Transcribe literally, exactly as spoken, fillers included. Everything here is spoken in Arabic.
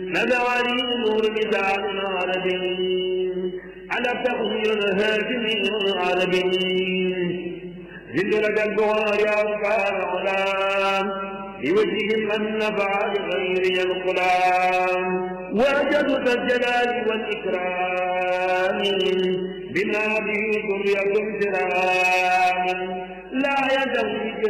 نزع لي نور لسان العربي على تخير الهاشمي العربي زد لك الدعاء يا رفع العلام بوجه من نفع لغيري الغلام وجدت الجلال والإكرام بما به ذرية كرام لا يدوي